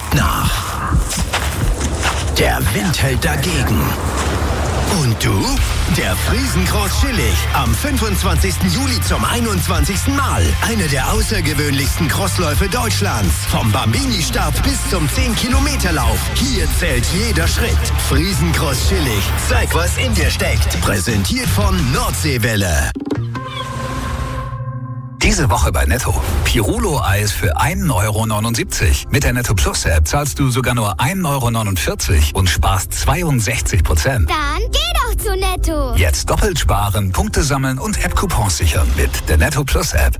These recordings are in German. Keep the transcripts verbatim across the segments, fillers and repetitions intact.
gibt nach. Der Wind hält dagegen. Und du? Der Friesencross Schillig. Am fünfundzwanzigsten Juli zum einundzwanzigsten Mal. Eine der außergewöhnlichsten Crossläufe Deutschlands. Vom Bambini-Start bis zum zehn-Kilometer-Lauf. Hier zählt jeder Schritt. Friesencross Schillig. Zeig, was in dir steckt. Präsentiert von Nordseewelle. Diese Woche bei Netto. Pirulo-Eis für ein Euro neunundsiebzig. Mit der Netto Plus App zahlst du sogar nur ein Euro neunundvierzig und sparst zweiundsechzig Prozent. Dann geh doch zu Netto. Jetzt doppelt sparen, Punkte sammeln und App-Coupons sichern mit der Netto Plus App.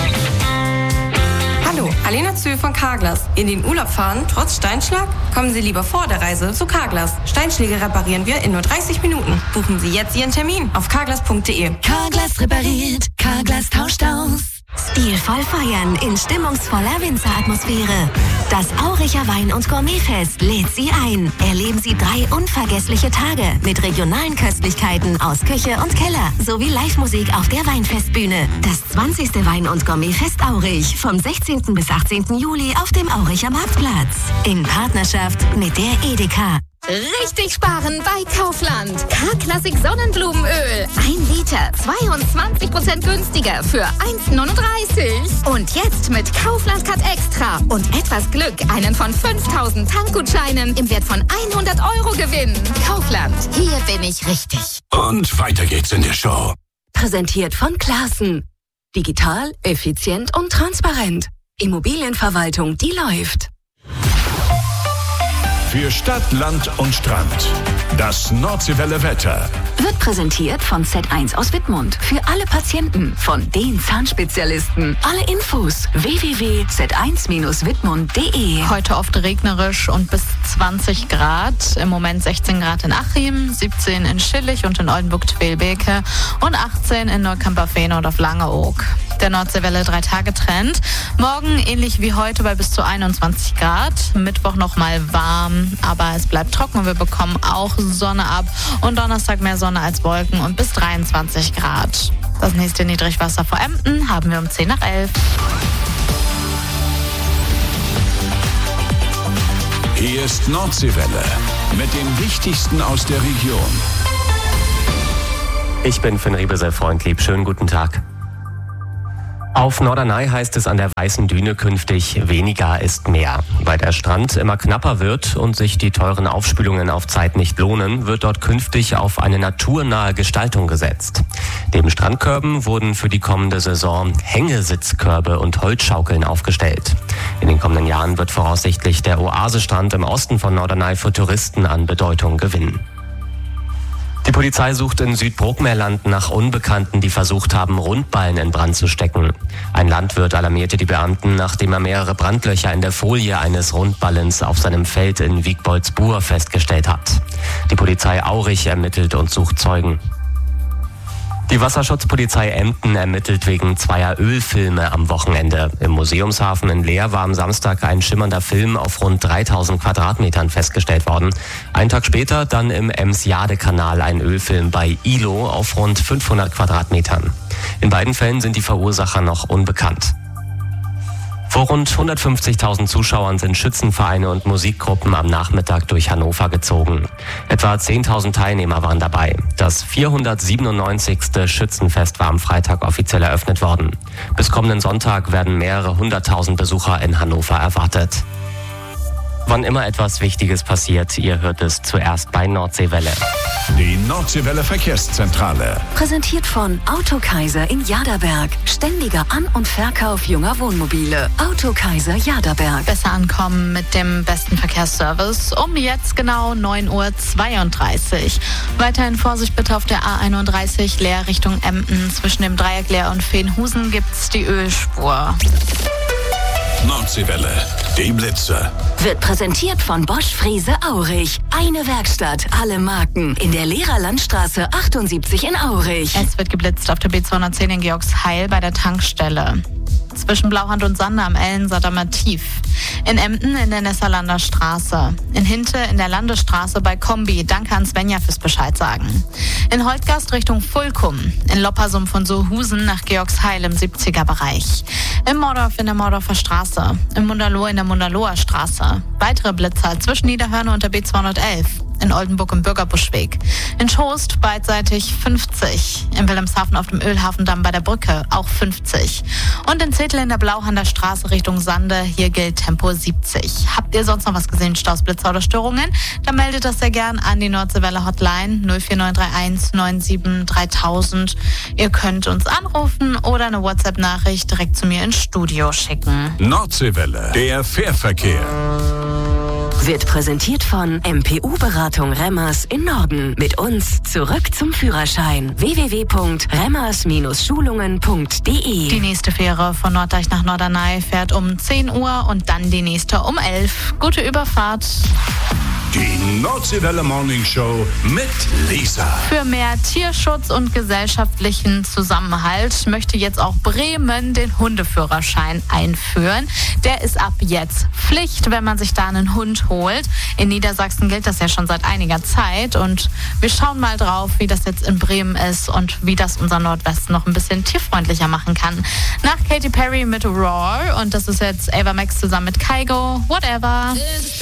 Hallo, Alena Zühl von Carglass. In den Urlaub fahren, trotz Steinschlag? Kommen Sie lieber vor der Reise zu Carglass. Steinschläge reparieren wir in nur dreißig Minuten. Buchen Sie jetzt Ihren Termin auf carglass punkt de. Carglass repariert, Carglass tauscht aus. Stilvoll feiern in stimmungsvoller Winzeratmosphäre. Das Auricher Wein- und Gourmetfest lädt Sie ein. Erleben Sie drei unvergessliche Tage mit regionalen Köstlichkeiten aus Küche und Keller sowie Live-Musik auf der Weinfestbühne. Das zwanzigste Wein- und Gourmetfest Aurich vom sechzehnten bis achtzehnten Juli auf dem Auricher Marktplatz. In Partnerschaft mit der Edeka. Richtig sparen bei Kaufland. K-Klassik Sonnenblumenöl. Ein Liter, zweiundzwanzig Prozent günstiger für eins neununddreißig. Und jetzt mit Kaufland Cut Extra und etwas Glück einen von fünftausend Tankgutscheinen im Wert von hundert Euro gewinnen. Kaufland, hier bin ich richtig. Und weiter geht's in der Show. Präsentiert von Classen. Digital, effizient und transparent. Immobilienverwaltung, die läuft. Für Stadt, Land und Strand. Das Nordseewelle Wetter. Wird präsentiert von Z eins aus Wittmund. Für alle Patienten, von den Zahnspezialisten. Alle Infos w w w punkt z eins bindestrich wittmund punkt de. Heute oft regnerisch und bis zwanzig Grad. Im Moment sechzehn Grad in Achim, siebzehn in Schillig und in Oldenburg-Twelbeke und achtzehn in Neukamperfehn und auf Langeoog. Der Nordseewelle drei Tage Trend. Morgen ähnlich wie heute bei bis zu einundzwanzig Grad. Mittwoch nochmal warm, aber es bleibt trocken und wir bekommen auch Sonne ab. Und Donnerstag mehr Sonne als Wolken und bis dreiundzwanzig Grad. Das nächste Niedrigwasser vor Emden haben wir um zehn nach elf. Hier ist Nordseewelle mit dem Wichtigsten aus der Region. Ich bin Finn Riebesel-Freundlieb. Schönen guten Tag. Auf Norderney heißt es an der Weißen Düne künftig, weniger ist mehr. Weil der Strand immer knapper wird und sich die teuren Aufspülungen auf Zeit nicht lohnen, wird dort künftig auf eine naturnahe Gestaltung gesetzt. Neben Strandkörben wurden für die kommende Saison Hängesitzkörbe und Holzschaukeln aufgestellt. In den kommenden Jahren wird voraussichtlich der Oasestrand im Osten von Norderney für Touristen an Bedeutung gewinnen. Die Polizei sucht in Südbrookmerland nach Unbekannten, die versucht haben, Rundballen in Brand zu stecken. Ein Landwirt alarmierte die Beamten, nachdem er mehrere Brandlöcher in der Folie eines Rundballens auf seinem Feld in Wiegboldsbuhr festgestellt hat. Die Polizei Aurich ermittelt und sucht Zeugen. Die Wasserschutzpolizei Emden ermittelt wegen zweier Ölfilme am Wochenende. Im Museumshafen in Leer war am Samstag ein schimmernder Film auf rund dreitausend Quadratmetern festgestellt worden. Einen Tag später dann im Ems-Jade-Kanal ein Ölfilm bei Ilo auf rund fünfhundert Quadratmetern. In beiden Fällen sind die Verursacher noch unbekannt. Vor rund hundertfünfzigtausend Zuschauern sind Schützenvereine und Musikgruppen am Nachmittag durch Hannover gezogen. Etwa zehntausend Teilnehmer waren dabei. Das vierhundertsiebenundneunzigste Schützenfest war am Freitag offiziell eröffnet worden. Bis kommenden Sonntag werden mehrere hunderttausend Besucher in Hannover erwartet. Wann immer etwas Wichtiges passiert, ihr hört es zuerst bei Nordseewelle. Die Nordseewelle Verkehrszentrale. Präsentiert von Autokaiser in Jaderberg. Ständiger An- und Verkauf junger Wohnmobile. Autokaiser Jaderberg. Besser ankommen mit dem besten Verkehrsservice um jetzt genau neun Uhr zweiunddreißig. Weiterhin Vorsicht bitte auf der A einunddreißig Leer Richtung Emden. Zwischen dem Dreieck Leer und Veenhusen gibt's die Ölspur. Nordseewelle, die Blitze. Wird präsentiert von Bosch Frese Aurich. Eine Werkstatt, alle Marken. In der Lehrerlandstraße achtundsiebzig in Aurich. Es wird geblitzt auf der B zweihundertzehn in Georgsheil bei der Tankstelle. zwischen Blauhand und Sande am Ellensamer Tief. In Emden in der Nesserlander Straße. In Hinte in der Landesstraße bei Kombi. Danke an Svenja fürs Bescheid sagen. In Holtgast Richtung Fulkum. In Loppersum von Sohusen nach Georgsheil im siebziger Bereich. Im Mordorf in der Mordorfer Straße. Im Mundaloh in der Mundaloher Straße. Weitere Blitzer zwischen Niederhörne und der B zweihundertelf. In Oldenburg im Bürgerbuschweg. In Schost beidseitig fünfzig. In Wilhelmshaven auf dem Ölhafendamm bei der Brücke auch fünfzig. Und in Zettel in der Blauhander Straße Richtung Sande, hier gilt Tempo siebzig. Habt ihr sonst noch was gesehen, Staus, Blitzer oder Störungen? Dann meldet das sehr gern an die Nordseewelle Hotline null vier neun drei eins neun sieben dreitausend. Ihr könnt uns anrufen oder eine WhatsApp-Nachricht direkt zu mir ins Studio schicken. Nordseewelle, der Fährverkehr. Wird präsentiert von M P U-Beratung Remmers in Norden. Mit uns zurück zum Führerschein. w w w punkt remmers Schulungen punkt d e. Die nächste Fähre von Norddeich nach Norderney fährt um zehn Uhr und dann die nächste um elf. Gute Überfahrt. Die Nordseewelle Morning Show mit Lisa. Für mehr Tierschutz und gesellschaftlichen Zusammenhalt möchte jetzt auch Bremen den Hundeführerschein einführen. Der ist ab jetzt Pflicht, wenn man sich da einen Hund holt. In Niedersachsen gilt das ja schon seit einiger Zeit und wir schauen mal drauf, wie das jetzt in Bremen ist und wie das unser Nordwesten noch ein bisschen tierfreundlicher machen kann. Nach Katy Perry mit Roar und das ist jetzt Ava Max zusammen mit Kygo, Whatever.